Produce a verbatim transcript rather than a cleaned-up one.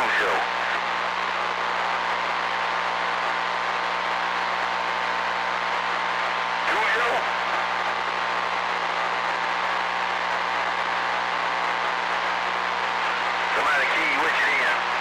show. Two zero. Somebody key, which it in?